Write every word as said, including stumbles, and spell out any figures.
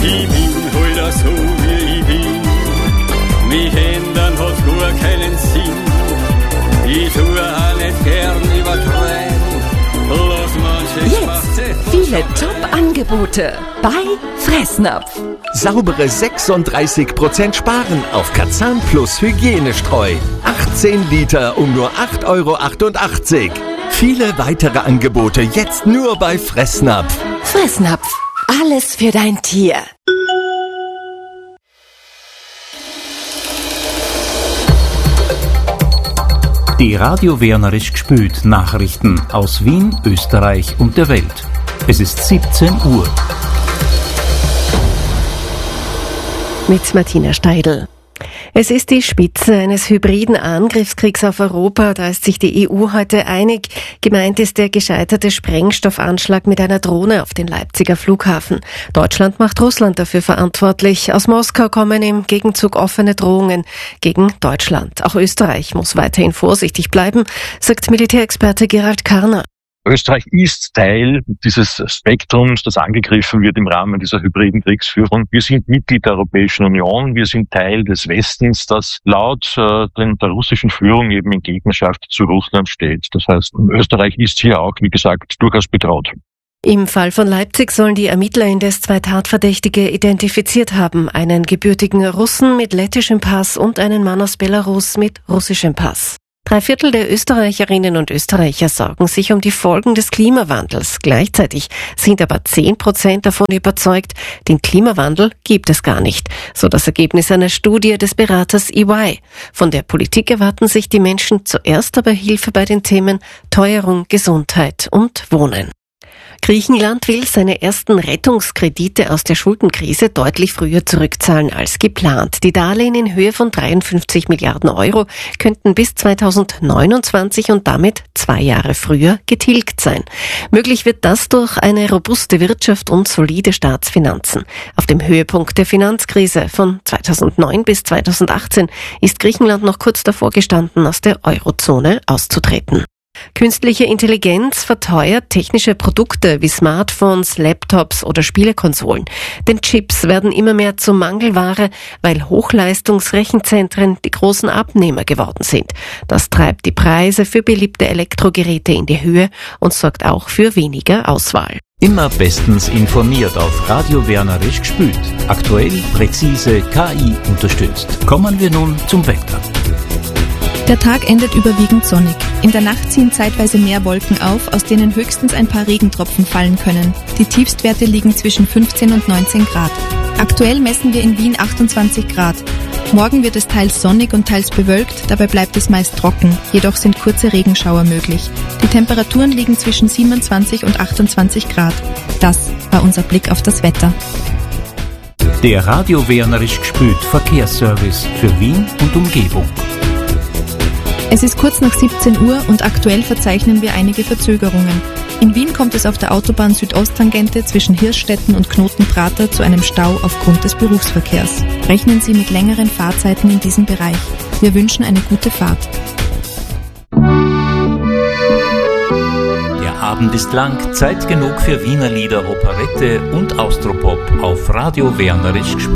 Ich bin halt auch so, wie ich bin. Mich ändern hat gar keinen Sinn. Ich tue auch nicht gern übertreiben. Lass manche Spaß. Viele Top-Angebote bei Fressnapf. Saubere sechsunddreißig Prozent sparen auf Kazan Plus Hygienestreu. achtzehn Liter um nur acht Euro achtundachtzig. Viele weitere Angebote jetzt nur bei Fressnapf. Fressnapf. Alles für dein Tier. Die Radio Wernerisch gespült Nachrichten aus Wien, Österreich und der Welt. Es ist siebzehn Uhr. Mit Martina Steidl. Es ist die Spitze eines hybriden Angriffskriegs auf Europa. Da ist sich die E U heute einig. Gemeint ist der gescheiterte Sprengstoffanschlag mit einer Drohne auf den Leipziger Flughafen. Deutschland macht Russland dafür verantwortlich. Aus Moskau kommen im Gegenzug offene Drohungen gegen Deutschland. Auch Österreich muss weiterhin vorsichtig bleiben, sagt Militärexperte Gerald Karner. Österreich ist Teil dieses Spektrums, das angegriffen wird im Rahmen dieser hybriden Kriegsführung. Wir sind Mitglied der Europäischen Union, wir sind Teil des Westens, das laut äh, der russischen Führung eben in Gegnerschaft zu Russland steht. Das heißt, Österreich ist hier auch, wie gesagt, durchaus betraut. Im Fall von Leipzig sollen die Ermittler indes zwei Tatverdächtige identifiziert haben. Einen gebürtigen Russen mit lettischem Pass und einen Mann aus Belarus mit russischem Pass. Drei Viertel der Österreicherinnen und Österreicher sorgen sich um die Folgen des Klimawandels. Gleichzeitig sind aber zehn Prozent davon überzeugt, den Klimawandel gibt es gar nicht. So das Ergebnis einer Studie des Beraters E Y. Von der Politik erwarten sich die Menschen zuerst aber Hilfe bei den Themen Teuerung, Gesundheit und Wohnen. Griechenland will seine ersten Rettungskredite aus der Schuldenkrise deutlich früher zurückzahlen als geplant. Die Darlehen in Höhe von dreiundfünfzig Milliarden Euro könnten bis zweitausendneunundzwanzig und damit zwei Jahre früher getilgt sein. Möglich wird das durch eine robuste Wirtschaft und solide Staatsfinanzen. Auf dem Höhepunkt der Finanzkrise von zweitausendneun bis zweitausendachtzehn ist Griechenland noch kurz davor gestanden, aus der Eurozone auszutreten. Künstliche Intelligenz verteuert technische Produkte wie Smartphones, Laptops oder Spielekonsolen. Denn Chips werden immer mehr zur Mangelware, weil Hochleistungsrechenzentren die großen Abnehmer geworden sind. Das treibt die Preise für beliebte Elektrogeräte in die Höhe und sorgt auch für weniger Auswahl. Immer bestens informiert auf Radio Wernerisch gespült. Aktuell, präzise, K I unterstützt. Kommen wir nun zum Wetter. Der Tag endet überwiegend sonnig. In der Nacht ziehen zeitweise mehr Wolken auf, aus denen höchstens ein paar Regentropfen fallen können. Die Tiefstwerte liegen zwischen fünfzehn und neunzehn Grad. Aktuell messen wir in Wien achtundzwanzig Grad. Morgen wird es teils sonnig und teils bewölkt, dabei bleibt es meist trocken, jedoch sind kurze Regenschauer möglich. Die Temperaturen liegen zwischen siebenundzwanzig und achtundzwanzig Grad. Das war unser Blick auf das Wetter. Der Radio Wernerisch gespült Verkehrsservice für Wien und Umgebung. Es ist kurz nach siebzehn Uhr und aktuell verzeichnen wir einige Verzögerungen. In Wien kommt es auf der Autobahn Südosttangente zwischen Hirschstetten und Knotenprater zu einem Stau aufgrund des Berufsverkehrs. Rechnen Sie mit längeren Fahrzeiten in diesem Bereich. Wir wünschen eine gute Fahrt. Der Abend ist lang, Zeit genug für Wiener Lieder, Operette und Austropop auf Radio Wernerisch gespült.